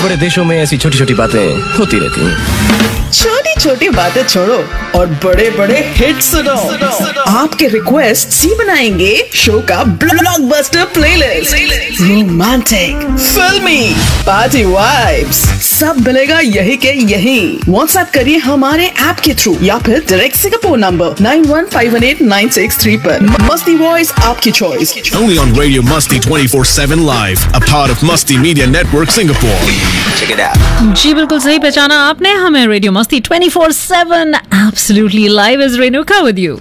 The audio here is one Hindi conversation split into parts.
बड़े देशों में ऐसी छोटी छोटी बातें होती रहती हैं। छोटी छोटी बातें छोड़ो और बड़े बड़े हिट सुनो। आपके रिक्वेस्ट ही बनाएंगे शो का ब्लॉकबस्टर प्लेलिस्ट। रोमांटिक, फिल्मी, पार्टी वाइब्स, सब मिलेगा यही के यही। व्हाट्सएप करिए हमारे ऐप के थ्रू या फिर डायरेक्ट सिंगापुर नंबर 91518963 पर। मस्ती वॉइस आपकी choice. Only on Radio Musty 24/7 Live, a part of Musty Media Network Singapore. Check it out. जी बिल्कुल सही पहचाना आपने हमें। रेडियो मस्ती 24/7 absolutely live is Renuka with you.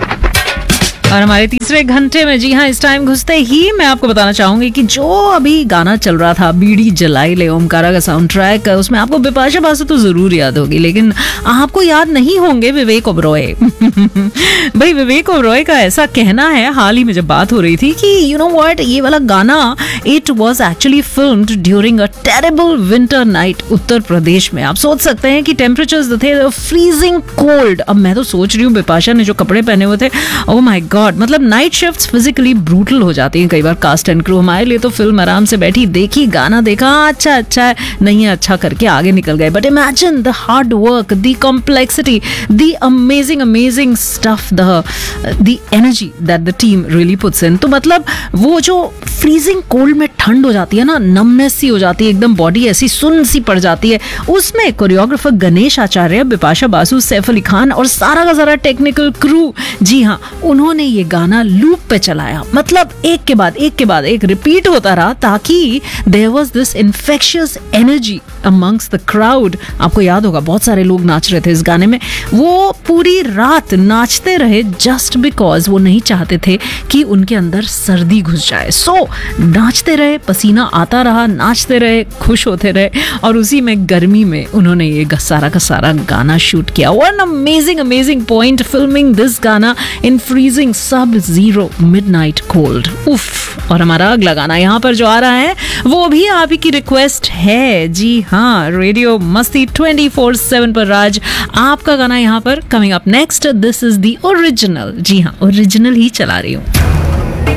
और हमारे तीसरे घंटे में, जी हाँ, इस टाइम घुसते ही मैं आपको बताना चाहूंगी कि जो अभी गाना चल रहा था, बीड़ी जलाई ले ओमकारा का साउंड ट्रैक, उसमें आपको बिपाशा बासु तो जरूर याद होगी, लेकिन आपको याद नहीं होंगे विवेक ओबरॉय। भाई विवेक ओबरॉय का ऐसा कहना है, हाल ही में जब बात हो रही थी कि यू नो व्हाट, ये वाला गाना it was actually filmed during a terrible winter night Uttar Pradesh में। आप सोच सकते हैं कि टेम्परेचर्स थे फ्रीजिंग कोल्ड। अब मैं तो सोच रही हूँ बिपाशा ने जो कपड़े पहने हुए थे, ओह माय गॉड, मतलब नाइट शिफ्ट्स फिजिकली ब्रूटल हो जाती हैं कई बार कास्ट एंड क्रू। हमारे लिए तो फिल्म आराम से बैठी, देखी, गाना देखा, अच्छा है, नहीं है अच्छा करके आगे निकल गए। But imagine the hard work, the complexity, the amazing stuff, the energy that the team really puts in. तो मतलब वो जो फ्रीजिंग कोल्ड में ठंड हो जाती है ना, नमनेस सी हो जाती है, एकदम बॉडी ऐसी सुन्न सी पड़ जाती है, उसमें कोरियोग्राफर गणेश आचार्य, बिपाशा बासु, सैफ अली खान और सारा का सारा टेक्निकल क्रू, जी हाँ, उन्होंने ये गाना लूप पे चलाया। मतलब एक के बाद एक रिपीट होता रहा, ताकि there was this infectious energy amongst the crowd. आपको याद होगा बहुत सारे लोग नाच रहे थे इस गाने में। वो पूरी रात नाचते रहे जस्ट बिकॉज वो नहीं चाहते थे कि उनके अंदर सर्दी घुस जाए। सो नाचते रहे, पसीना आता रहा, नाचते रहे, खुश होते रहे, और उसी में गर्मी में उन्होंने ये सारा का सारा गाना शूट किया। What an amazing point, filming this गाना इन फ्रीजिंग सब जीरो मिडनाइट कोल्ड। उफ। और हमारा अगला गाना यहाँ पर जो आ रहा है वो भी आप ही की रिक्वेस्ट है। जी हाँ, रेडियो मस्ती 24/7 पर राज आपका गाना यहाँ पर coming up next. This is the original. जी हाँ, ओरिजिनल ही चला रही हूँ।